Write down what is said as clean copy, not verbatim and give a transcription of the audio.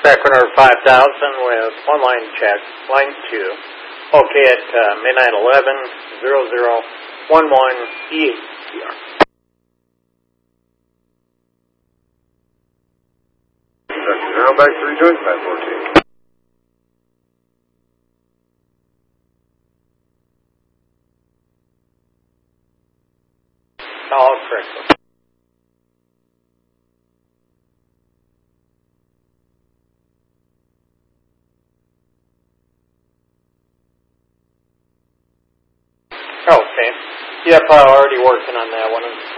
Equinor 5000 with one line check, line 2. Okay at midnight 11:00:11 EHTR. Now back to rejoin 514. All correct. Okay. Yep, already working on that one.